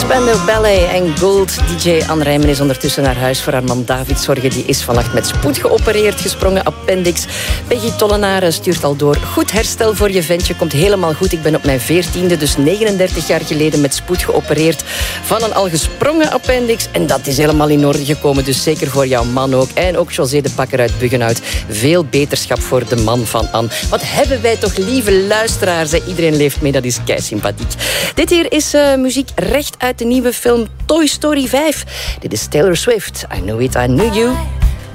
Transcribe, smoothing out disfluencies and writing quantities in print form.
Spandau Ballet en Gold. DJ Anne Rijmen is ondertussen naar huis voor haar man David Zorgen. Die is vannacht met spoed geopereerd, gesprongen appendix. Peggy Tollenaar stuurt al door. Goed herstel voor je ventje, komt helemaal goed. Ik ben op mijn 14e, dus 39 jaar geleden, met spoed geopereerd van een al gesprongen appendix. En dat is helemaal in orde gekomen, dus zeker voor jouw man ook. En ook José de Bakker uit Buggenhout. Veel beterschap voor de man van Anne. Wat hebben wij toch lieve luisteraars. Hè? Iedereen leeft mee, dat is kei sympathiek. Dit hier is muziek recht uit de nieuwe film Toy Story 5. Dit is Taylor Swift. I Knew It, I Knew You.